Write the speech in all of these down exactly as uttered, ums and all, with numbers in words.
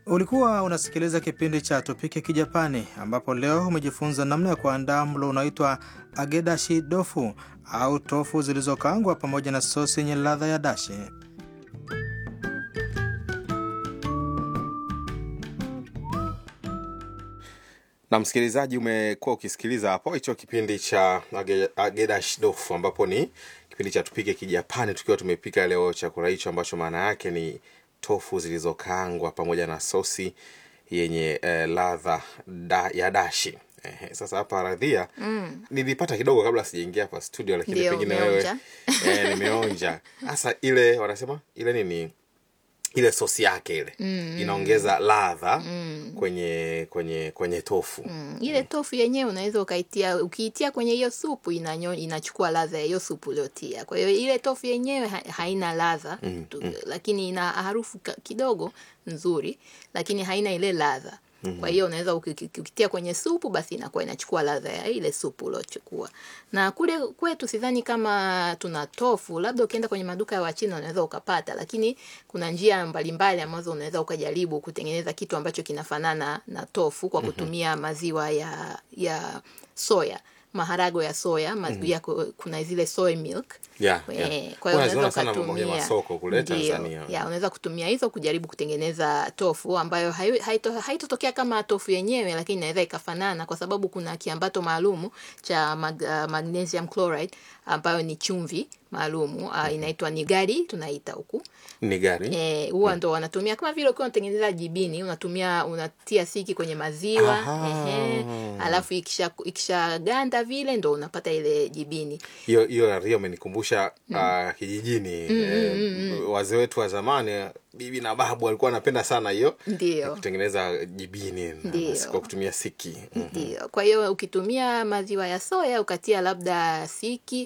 Ulikuwa unasikiliza kipindi cha Tupike Kijapani ambapo leo umejifunza namna ya kuandaa mlo unaoitwa agedashi dofu au tofu zilizokaangwa pamoja na sosi yenye ladha ya dashi. Na msikilizaji, umekuwa ukisikiliza hapo hicho kipindi cha agedashi dofu ambapo ni kipindi cha Tupike Kijapani, tukiwa tumepika leo chakula hicho ambacho maana yake ni tofu zilizokaangwa pamoja na sosi yenye eh, ladha da, ya dashi. Eh, sasa hapa Radhia mm. nilipata kidogo kabla sijaingia hapa studio, lakini Dio, pengine wewe eh, nimeonja. Sasa ile wanasema ile nini, ile sosi yake ile mm. inaongeza ladha mm. kwenye kwenye kwenye tofu. Mm. Ile tofu yenyewe unaweza ukaitia, ukiitia kwenye hiyo supu inanyo, inachukua ladha ya hiyo supu uliotia. Kwa hiyo ile tofu yenyewe ha, haina ladha mm. mm. lakini ina harufu kidogo nzuri, lakini haina ile ladha. Mm-hmm. Kwa hiyo unaweza ukitia kwenye supu basi inakuwa inachukua ladha ya ile supu uliochukua. Na kule kwetu sidhani kama tuna tofu, labda ukienda kwenye maduka ya Wachina unaweza ukapata, lakini kuna njia mbalimbali ambazo unaweza ukajaribu kutengeneza kitu ambacho kinafanana na tofu kwa kutumia maziwa ya ya soya, maharago ya soya, maziwa mm-hmm. kuna zile soy milk. Yeah, yeah. Kwa hiyo unaweza kutumia masoko kule Tanzania. Ya, unaweza kutumia hizo kujaribu kutengeneza tofu ambayo haitotokea haito kama tofu yenyewe, lakini inaweza ikafanana kwa sababu kuna kiambato maalumu cha mag, uh, magnesium chloride ambayo ni chumvi maalumu uh, inaitwa nigari tunaita huku. Nigari. Eh, huwa ndo wanatumia kama vile ukiwa unatengeneza jibini, unatumia unatia siki kwenye maziwa, ehe. Alafu ikisha ikisha ganda vile ndo unapata ile jibini. Hiyo hiyo Rio imenikumbusha mm. uh, kijijini mm, eh, mm, mm. wazee wetu wa zamani, bibi na babu walikuwa wanapenda sana hiyo kutengeneza jibini kwa kutumia siki. Ndio. Mm-hmm. Kwa hiyo ukitumia maziwa ya soya ukatia labda siki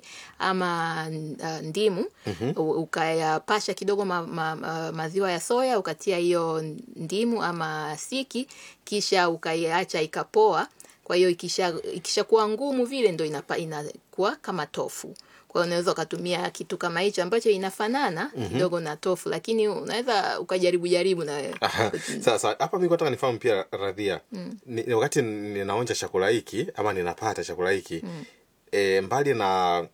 ama uh, ndimu mm-hmm. ukayapasha kidogo ma, ma, ma, maziwa ya soya ukatia hiyo ndimu ama siki, kisha ukaiacha ikapoa. Kwa hiyo ikisha ikishakuwa ngumu vile ndo inapa, inakuwa kama tofu. Kwa hiyo unaweza ukatumia kitu kama hicho ambacho inafanana mm-hmm. kidogo na tofu, lakini unaweza ukajaribu jaribu na wewe. Sasa hapa mimi nataka nifahamu pia Radhia, mm. ni, wakati ninaonja chakula hiki ama ninapata chakula hiki mm. e, mbali na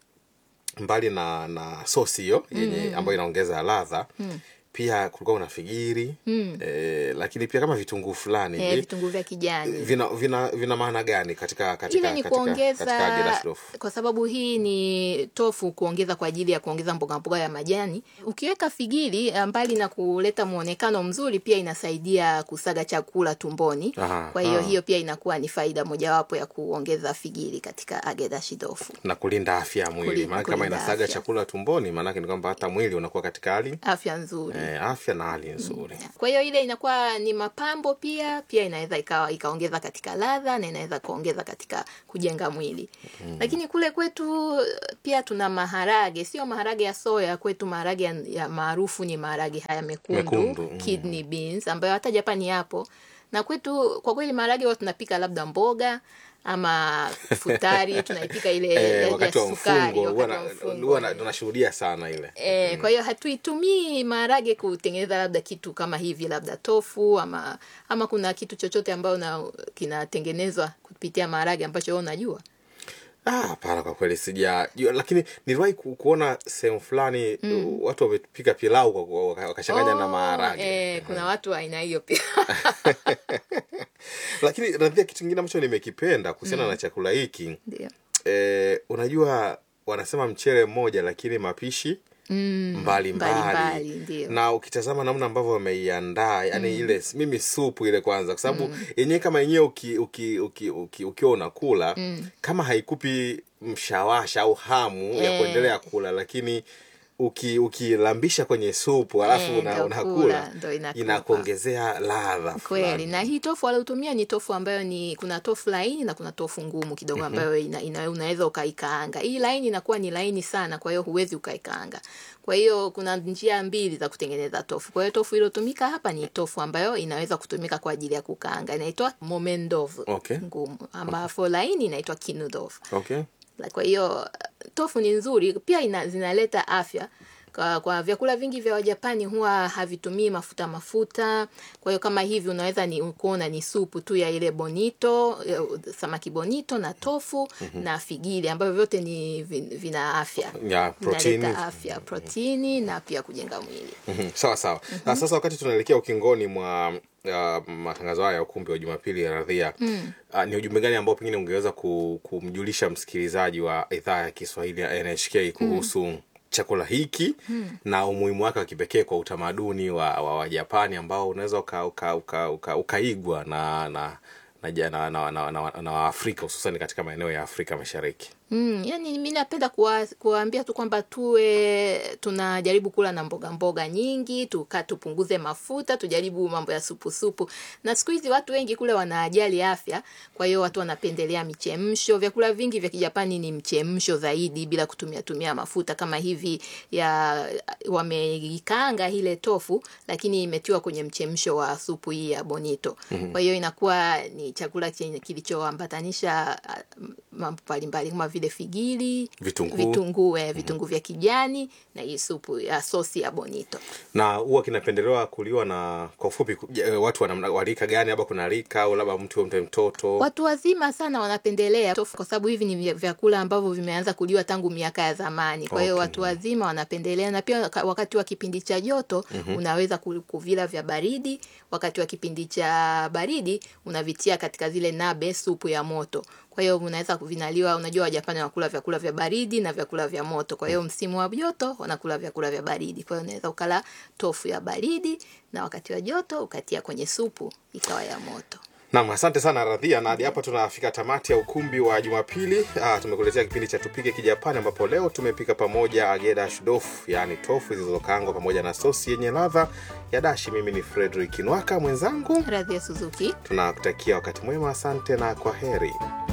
mbali na na sosi hiyo yenye mm. ambayo inaongeza ladha mm. pia kulikuwa kuna figiri mm. eh, lakini pia kama vitunguu fulani eh, vitunguu vya kijani vina vina vina maana gani katika katika katika, kuongeza, katika kwa sababu hii ni tofu kuongeza kwa ajili ya kuongeza mboga mboga ya majani. Ukiweka figiri mbali na kuleta muonekano mzuri, pia inasaidia kusaga chakula tumboni. Aha, kwa hiyo aha. hiyo pia inakuwa ni faida mojawapo ya kuongeza figiri katika agedashi dofu na kulinda afya ya mwili. Maana kama inasaga afya. chakula tumboni, maana ni kwamba hata mwili unakuwa katika hali afya nzuri. Eh, afya na hali nzuri. Mm. Kwa hiyo ile inakuwa ni mapambo pia, pia inaweza ikawa ikaongeza katika ladha na inaweza kuongeza katika kujenga mwili. Mm. Lakini kule kwetu pia tuna maharage, sio maharage ya soya, kwetu maharage ya, ya maarufu ni maharage haya mekundu, mekundu. Mm. kidney beans ambayo hata Japani yapo. Na kwetu kwa kweli maharage watu tunapika labda mboga ama futari tunaipika ile e, ya, wakati ya wa mfungo huwa tunashuhudia sana ile. E, mm. Kwa hiyo hatuitumii maharage kutengeneza labda kitu kama hivi, labda tofu ama ama kuna kitu chochote ambao na kinatengenezwa kupitia maharage ambacho wewe unajua. Ah, para kwa kweli sija, lakini niliwahi kuona sehemu fulani mm. watu wamepika pilau wakachanganya oh, na maharage. Eh, kuna watu aina hiyo pia. Lakini Radhia, kitu kingine ambacho nimekipenda kuhusiana mm. na chakula hiki, ndio. Eh, unajua wanasema mchele mmoja lakini mapishi mm. mbali mbali, mbali na ukitazama namna ambavyo wameiandaa, yani mm. ile mimi supu ile kwanza, kwa sababu mm. yenyewe kama yenyewe uki uki uki uki ukiwa unakula mm. kama haikupi mshawasha au hamu e. ya kuendelea kula, lakini uki ukilambisha kwenye supu alafu e, una, unakula inakuongezea ladha kweli. Na hii tofu walotumia ni tofu ambayo ni kuna tofu laini na kuna tofu ngumu kidogo ambayo ina, ina, unaweza ukaikaanga. Hii laini inakuwa ni laini sana, kwa hiyo huwezi ukaikaanga. Kwa hiyo kuna njia mbili za kutengeneza tofu. Kwa hiyo tofu iliyotumika hapa ni tofu ambayo inaweza kutumika kwa ajili ya kukaanga, inaitwa momendovu okay. ngumu, ambapo okay. laini inaitwa kinudovu. Okay. Kwa hiyo tofu ni nzuri pia, ina, zinaleta afya Kwa, kwa vyakula vingi vya Wajapani huwa havitumii mafuta mafuta. Kwa hiyo kama hivi unaweza ni kuona ni supu tu ya ile bonito, samaki bonito na tofu mm-hmm. na figili ambavyo vyote ni vina afya. Ya proteini, afya, proteini na pia kujenga mwili. Mm-hmm. Sawa sawa. Mm-hmm. Sasa wakati tunaelekea ukingoni mwa uh, matangazo haya ya ukumbi wa Jumapili ya Radhia, mm. uh, ni ujumbe gani ambao pengine ungeweza kumjulisha msikilizaji wa idhaa ya Kiswahili ya N H K kuhusu mm. chakula hiki hmm. na umuhimu wake wa kipekee kwa utamaduni wa wa, wa Japani ambao unaweza uka, uka, uka, uka, ukaigwa na na na na na, na, na, na Afrika, hususan katika maeneo ya Afrika Mashariki? Mm, yani mimi napenda kuwa, kuambia tu kwamba tuwe tunajaribu kula na mboga mboga nyingi, tuka tupunguze mafuta, tujaribu mambo ya supu supu. Na siku hizi watu wengi kule wanajali afya, kwa hiyo watu wanapendelea michemsho. Vyakula vingi vya Kijapani ni mchemsho zaidi bila kutumia tumia mafuta kama hivi ya wameikaanga ile tofu lakini imetiwa kwenye mchemsho wa supu hii ya bonito. Mm-hmm. Kwa hiyo inakuwa ni chakula kilichoambatanisha mambo mbalimbali kama vile figili, vitunguu, vitunguu, eh, vitunguu vya kijani na hii supu ya sosi ya bonito. Na huwa kinapendelewa kuliwa na kwa ufupi watu wanarika gani, labda kuna rika au labda mtu mtu mtoto? Watu wazima sana wanapendelea tofu kwa sababu hivi ni vyakula ambavyo vimeanza kuliwa tangu miaka ya zamani. Kwa hiyo okay. watu wazima wanapendelea, na pia wakati wa kipindi cha joto mm-hmm. unaweza kuvila vya baridi, wakati wa kipindi cha baridi unavitia katika zile nabe supu ya moto. Kwa hiyo unaweza kuvinaliwa, unajua Wajapani wanakula vyakula vya baridi na vyakula vya moto. Kwa hiyo msimu wa joto wanakula vyakula vya baridi. Kwa hiyo unaweza ukala tofu ya baridi na wakati wa joto ukatia kwenye supu ikawa ya moto. Naam, asante sana Radhia, na hadi hapa tunafika tamati ya ukumbi wa Jumapili. Ah, tumekuletea kipindi cha Tupike Kijapani ambapo leo tumepika pamoja agedashi dofu, yani tofu zilizokaangwa pamoja na sosi yenye ladha ya dashi. Mimi ni Frederick Nwaka, mwenzangu Radhia Suzuki. Tunakutakia wakati mwema, asante na kwaheri.